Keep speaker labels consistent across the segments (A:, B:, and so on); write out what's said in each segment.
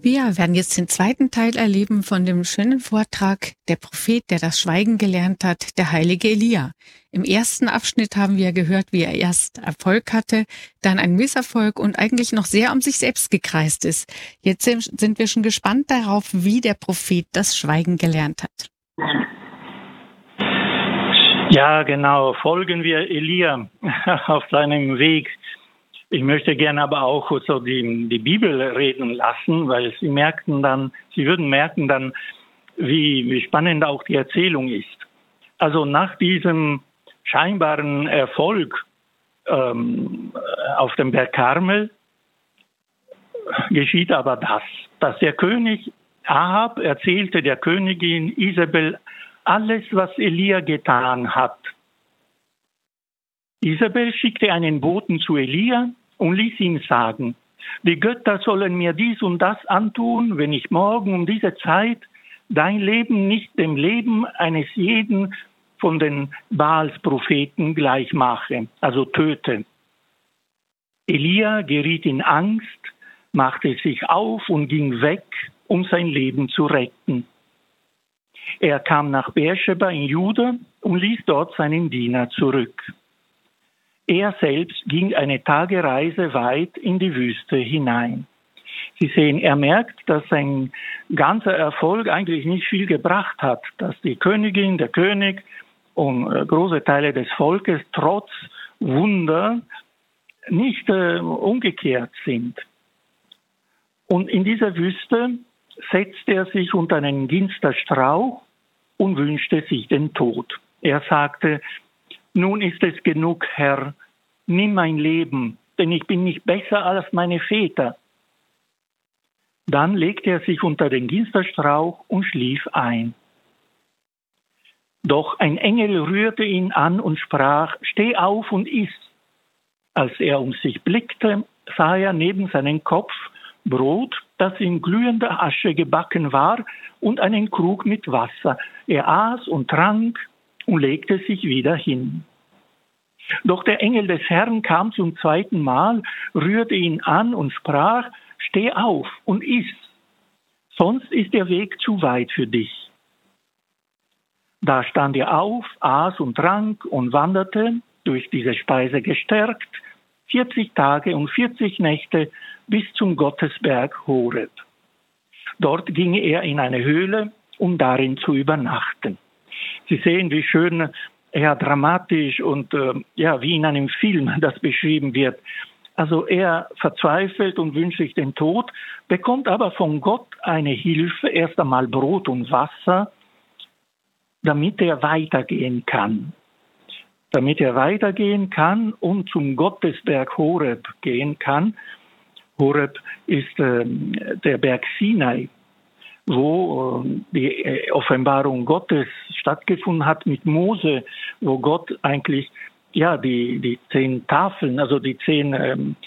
A: Wir werden jetzt den zweiten Teil erleben von dem schönen Vortrag Der Prophet, der das Schweigen gelernt hat, der heilige Elia. Im ersten Abschnitt haben wir gehört, wie er erst Erfolg hatte, dann einen Misserfolg und eigentlich noch sehr um sich selbst gekreist ist. Jetzt sind wir schon gespannt darauf, wie der Prophet das Schweigen gelernt hat.
B: Ja, genau. Folgen wir Elia auf seinem Weg. Ich möchte gerne aber auch so die Bibel reden lassen, weil Sie würden merken dann, wie spannend auch die Erzählung ist. Also nach diesem scheinbaren Erfolg auf dem Berg Karmel geschieht aber dass der König Ahab erzählte der Königin Isabel alles, was Elia getan hat. Isabel schickte einen Boten zu Elia und ließ ihm sagen, die Götter sollen mir dies und das antun, wenn ich morgen um diese Zeit dein Leben nicht dem Leben eines jeden von den Baals-Propheten gleich mache, also töte. Elia geriet in Angst, machte sich auf und ging weg, um sein Leben zu retten. Er kam nach Beersheba in Juda und ließ dort seinen Diener zurück. Er selbst ging eine Tagereise weit in die Wüste hinein. Sie sehen, er merkt, dass sein ganzer Erfolg eigentlich nicht viel gebracht hat, dass die Königin, der König und große Teile des Volkes trotz Wunder nicht umgekehrt sind. Und in dieser Wüste setzte er sich unter einen Ginsterstrauch und wünschte sich den Tod. Er sagte, nun ist es genug, Herr, nimm mein Leben, denn ich bin nicht besser als meine Väter. Dann legte er sich unter den Ginsterstrauch und schlief ein. Doch ein Engel rührte ihn an und sprach, steh auf und iss. Als er um sich blickte, sah er neben seinem Kopf Brot, das in glühender Asche gebacken war, und einen Krug mit Wasser. Er aß und trank und legte sich wieder hin. Doch der Engel des Herrn kam zum zweiten Mal, rührte ihn an und sprach, steh auf und iss, sonst ist der Weg zu weit für dich. Da stand er auf, aß und trank und wanderte, durch diese Speise gestärkt, 40 Tage und 40 Nächte bis zum Gottesberg Horeb. Dort ging er in eine Höhle, um darin zu übernachten. Sie sehen, wie schön, dramatisch und wie in einem Film das beschrieben wird. Also er verzweifelt und wünscht sich den Tod, bekommt aber von Gott eine Hilfe, erst einmal Brot und Wasser, damit er weitergehen kann. Damit er weitergehen kann und zum Gottesberg Horeb gehen kann. Horeb ist der Berg Sinai, wo die Offenbarung Gottes stattgefunden hat mit Mose, wo Gott eigentlich die 10 Tafeln, also die 10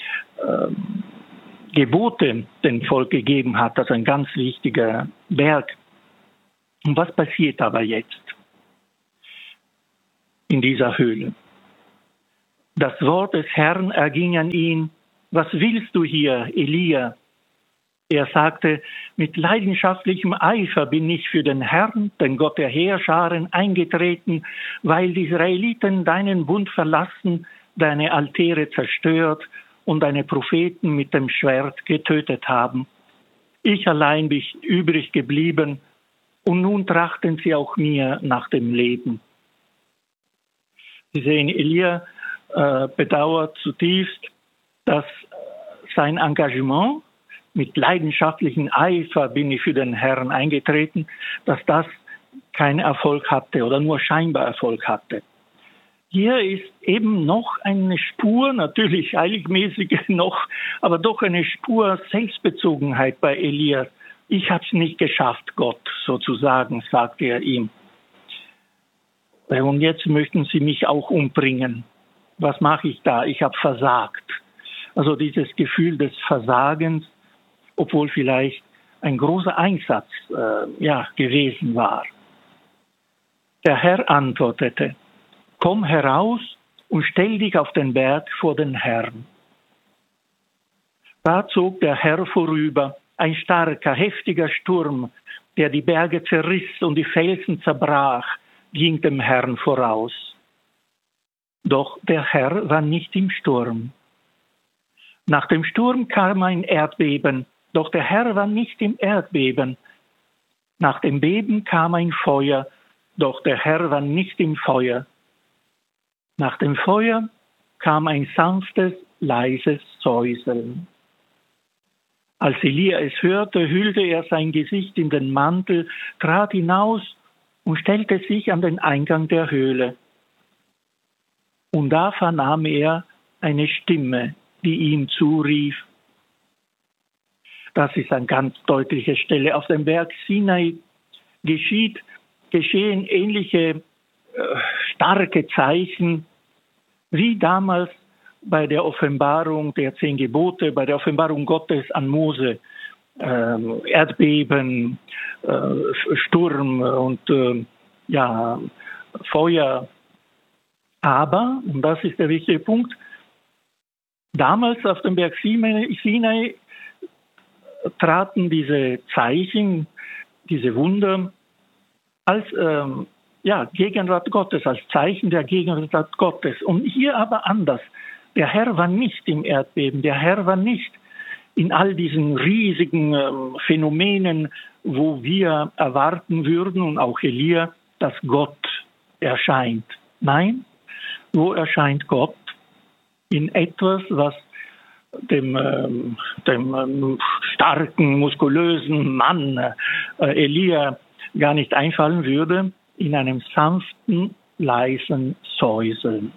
B: Gebote dem Volk gegeben hat. Das ist ein ganz wichtiger Berg. Und was passiert aber jetzt in dieser Höhle? Das Wort des Herrn erging an ihn, was willst du hier, Elia? Er sagte, mit leidenschaftlichem Eifer bin ich für den Herrn, den Gott der Heerscharen, eingetreten, weil die Israeliten deinen Bund verlassen, deine Altäre zerstört und deine Propheten mit dem Schwert getötet haben. Ich allein bin übrig geblieben und nun trachten sie auch mir nach dem Leben. Sie sehen, Elia bedauert zutiefst, dass sein Engagement, mit leidenschaftlichem Eifer bin ich für den Herrn eingetreten, dass das keinen Erfolg hatte oder nur scheinbar Erfolg hatte. Hier ist eben noch eine Spur, natürlich heiligmäßig noch, aber doch eine Spur Selbstbezogenheit bei Elia. Ich habe es nicht geschafft, Gott sozusagen, sagte er ihm. Und jetzt möchten sie mich auch umbringen. Was mache ich da? Ich habe versagt. Also dieses Gefühl des Versagens, obwohl vielleicht ein großer Einsatz gewesen war. Der Herr antwortete, komm heraus und stell dich auf den Berg vor den Herrn. Da zog der Herr vorüber ein starker, heftiger Sturm, der die Berge zerriss und die Felsen zerbrach, ging dem Herrn voraus. Doch der Herr war nicht im Sturm. Nach dem Sturm kam ein Erdbeben, doch der Herr war nicht im Erdbeben. Nach dem Beben kam ein Feuer, doch der Herr war nicht im Feuer. Nach dem Feuer kam ein sanftes, leises Säuseln. Als Elia es hörte, hüllte er sein Gesicht in den Mantel, trat hinaus und stellte sich an den Eingang der Höhle. Und da vernahm er eine Stimme, die ihm zurief. Das ist eine ganz deutliche Stelle. Auf dem Berg Sinai geschehen ähnliche starke Zeichen wie damals bei der Offenbarung der 10 Gebote, bei der Offenbarung Gottes an Mose. Erdbeben, Sturm und Feuer. Aber, und das ist der wichtige Punkt, damals auf dem Berg Sinai traten diese Zeichen, diese Wunder als Gegenwart Gottes, als Zeichen der Gegenwart Gottes. Und hier aber anders. Der Herr war nicht im Erdbeben, der Herr war nicht in all diesen riesigen Phänomenen, wo wir erwarten würden, und auch Elia, dass Gott erscheint. Nein, wo erscheint Gott? In etwas, was dem starken, muskulösen Mann Elia gar nicht einfallen würde, in einem sanften, leisen Säuseln.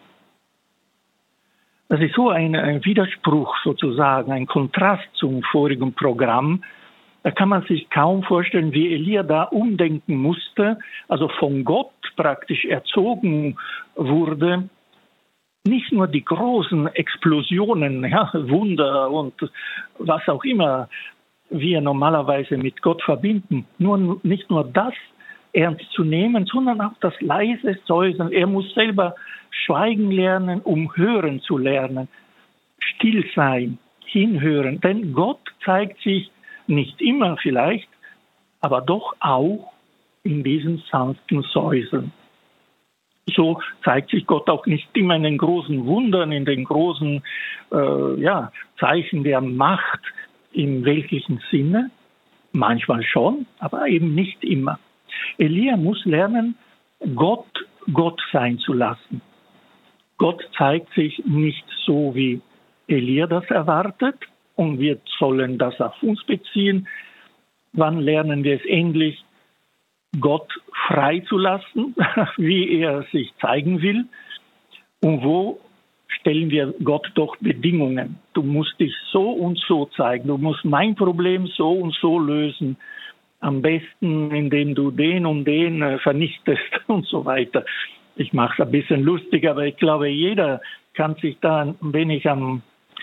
B: Das ist so ein Widerspruch sozusagen, ein Kontrast zum vorigen Programm. Da kann man sich kaum vorstellen, wie Elia da umdenken musste, also von Gott praktisch erzogen wurde. Nicht nur die großen Explosionen, Wunder und was auch immer wir normalerweise mit Gott verbinden, nicht nur das ernst zu nehmen, sondern auch das leise Säuseln. Er muss selber schweigen lernen, um hören zu lernen. Still sein, hinhören. Denn Gott zeigt sich nicht immer vielleicht, aber doch auch in diesen sanften Säuseln. So zeigt sich Gott auch nicht immer in den großen Wundern, in den großen Zeichen der Macht im weltlichen Sinne. Manchmal schon, aber eben nicht immer. Elia muss lernen, Gott sein zu lassen. Gott zeigt sich nicht so, wie Elia das erwartet, und wir sollen das auf uns beziehen. Wann lernen wir es endlich, Gott frei zu lassen, wie er sich zeigen will? Und wo stellen wir Gott doch Bedingungen? Du musst dich so und so zeigen, du musst mein Problem so und so lösen. Am besten, indem du den und den vernichtest und so weiter. Ich mache es ein bisschen lustig, aber ich glaube, jeder kann sich da ein wenig ein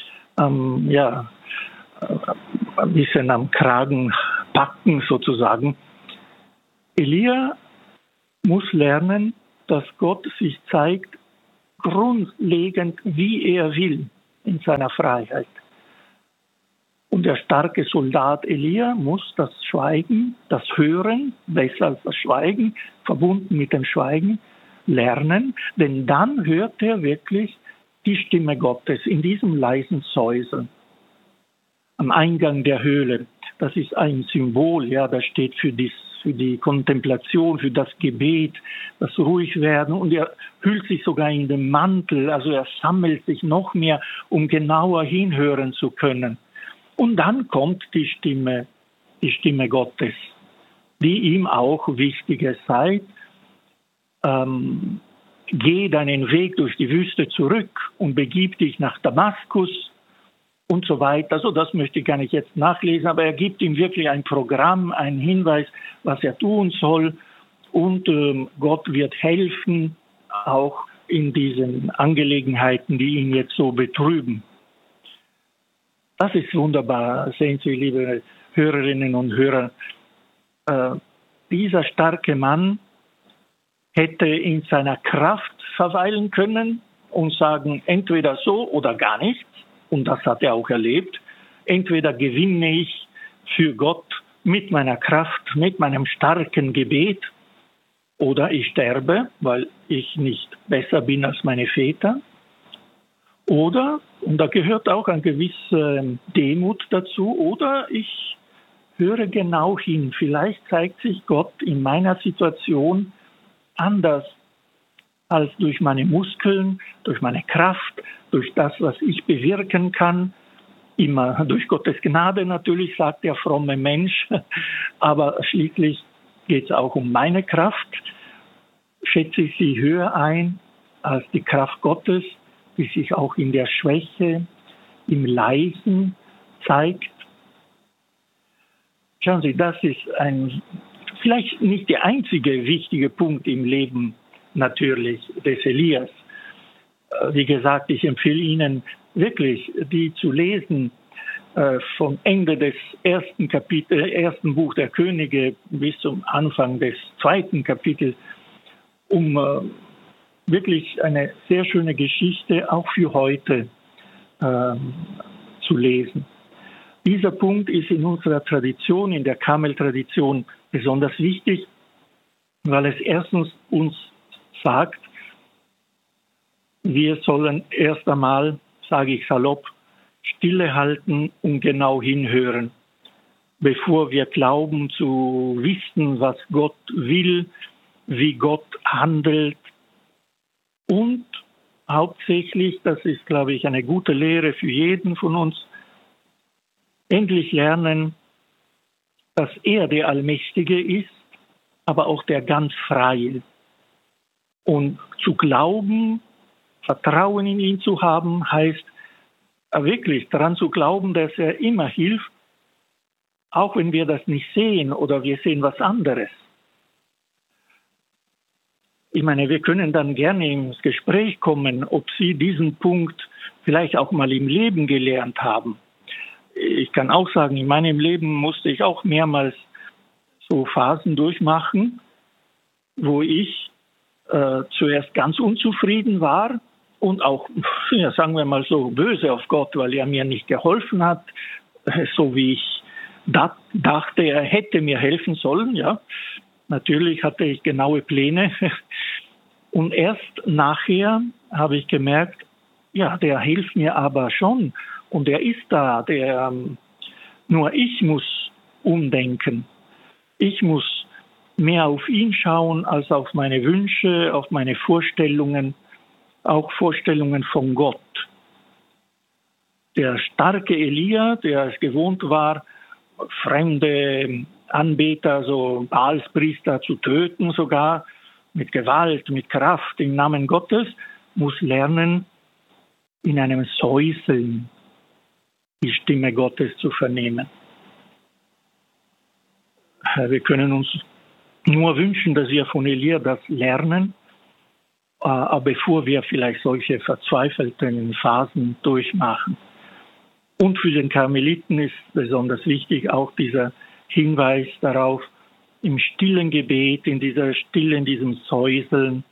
B: bisschen am Kragen packen sozusagen. Elia muss lernen, dass Gott sich zeigt, grundlegend, wie er will, in seiner Freiheit. Und der starke Soldat Elia muss das Schweigen, das Hören, besser als das Schweigen, verbunden mit dem Schweigen, lernen, denn dann hört er wirklich die Stimme Gottes in diesem leisen Säuseln. Am Eingang der Höhle, das ist ein Symbol, das steht für die Kontemplation, für das Gebet, das Ruhigwerden, und er hüllt sich sogar in den Mantel, also er sammelt sich noch mehr, um genauer hinhören zu können. Und dann kommt die Stimme Gottes, die ihm auch wichtig ist. Geh deinen Weg durch die Wüste zurück und begib dich nach Damaskus und so weiter. Also das möchte ich gar nicht jetzt nachlesen, aber er gibt ihm wirklich ein Programm, einen Hinweis, was er tun soll. Und Gott wird helfen, auch in diesen Angelegenheiten, die ihn jetzt so betrüben. Das ist wunderbar, sehen Sie, liebe Hörerinnen und Hörer. Dieser starke Mann hätte in seiner Kraft verweilen können und sagen, entweder so oder gar nichts. Und das hat er auch erlebt. Entweder gewinne ich für Gott mit meiner Kraft, mit meinem starken Gebet, oder ich sterbe, weil ich nicht besser bin als meine Väter. Oder, und da gehört auch eine gewisse Demut dazu, oder ich höre genau hin. Vielleicht zeigt sich Gott in meiner Situation anders als durch meine Muskeln, durch meine Kraft, durch das, was ich bewirken kann. Immer durch Gottes Gnade natürlich, sagt der fromme Mensch. Aber schließlich geht es auch um meine Kraft. Schätze ich sie höher ein als die Kraft Gottes, die sich auch in der Schwäche, im Leisen zeigt. Schauen Sie, das ist vielleicht nicht der einzige wichtige Punkt im Leben natürlich des Elias. Wie gesagt, ich empfehle Ihnen wirklich, die zu lesen, vom Ende des ersten Buch der Könige bis zum Anfang des zweiten Kapitels, um wirklich eine sehr schöne Geschichte auch für heute zu lesen. Dieser Punkt ist in unserer Tradition, in der Karmel-Tradition besonders wichtig, weil es erstens uns sagt, wir sollen erst einmal, sage ich salopp, Stille halten und genau hinhören, bevor wir glauben zu wissen, was Gott will, wie Gott handelt. Und hauptsächlich, das ist, glaube ich, eine gute Lehre für jeden von uns, endlich lernen, dass er der Allmächtige ist, aber auch der ganz Freie. Und zu glauben, Vertrauen in ihn zu haben, heißt wirklich daran zu glauben, dass er immer hilft, auch wenn wir das nicht sehen oder wir sehen was anderes. Ich meine, wir können dann gerne ins Gespräch kommen, ob Sie diesen Punkt vielleicht auch mal im Leben gelernt haben. Ich kann auch sagen, in meinem Leben musste ich auch mehrmals so Phasen durchmachen, wo ich zuerst ganz unzufrieden war und auch, ja, sagen wir mal so, böse auf Gott, weil er mir nicht geholfen hat, so wie ich dachte, er hätte mir helfen sollen. Ja, natürlich hatte ich genaue Pläne. Und erst nachher habe ich gemerkt, ja, der hilft mir aber schon. Und er ist da, nur ich muss umdenken. Ich muss mehr auf ihn schauen als auf meine Wünsche, auf meine Vorstellungen, auch Vorstellungen von Gott. Der starke Elia, der es gewohnt war, fremde Anbeter, so Baalspriester zu töten sogar, mit Gewalt, mit Kraft im Namen Gottes, muss lernen, in einem Säuseln die Stimme Gottes zu vernehmen. Wir können uns nur wünschen, dass wir von Elia das lernen, aber bevor wir vielleicht solche verzweifelten Phasen durchmachen. Und für den Karmeliten ist besonders wichtig auch dieser Hinweis darauf, im stillen Gebet, in dieser Stille, in diesem Säuseln,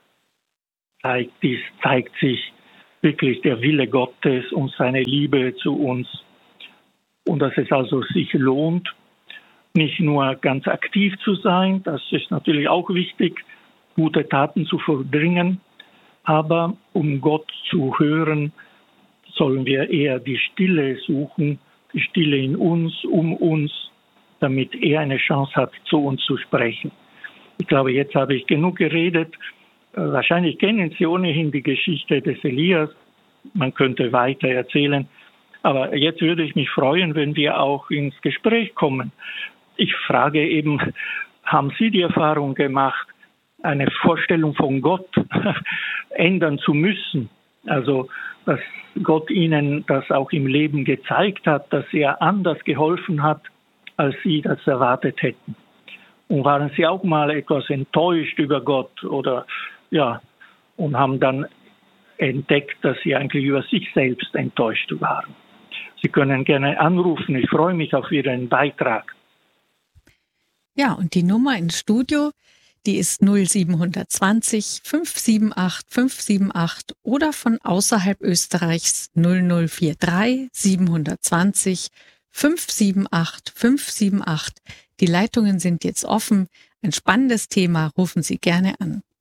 B: zeigt sich wirklich der Wille Gottes und seine Liebe zu uns. Und dass es also sich lohnt, nicht nur ganz aktiv zu sein, das ist natürlich auch wichtig, gute Taten zu vollbringen, aber um Gott zu hören, sollen wir eher die Stille suchen, die Stille in uns, um uns, damit er eine Chance hat, zu uns zu sprechen. Ich glaube, jetzt habe ich genug geredet. Wahrscheinlich kennen Sie ohnehin die Geschichte des Elias. Man könnte weiter erzählen. Aber jetzt würde ich mich freuen, wenn wir auch ins Gespräch kommen. Ich frage eben, haben Sie die Erfahrung gemacht, eine Vorstellung von Gott ändern zu müssen? Also, dass Gott Ihnen das auch im Leben gezeigt hat, dass er anders geholfen hat, als Sie das erwartet hätten. Und waren Sie auch mal etwas enttäuscht über Gott oder ja, und haben dann entdeckt, dass Sie eigentlich über sich selbst enttäuscht waren? Sie können gerne anrufen. Ich freue mich auf Ihren Beitrag.
A: Ja, und die Nummer ins Studio, die ist 0720 578 578 oder von außerhalb Österreichs 0043 720 578 578. Die Leitungen sind jetzt offen. Ein spannendes Thema. Rufen Sie gerne an.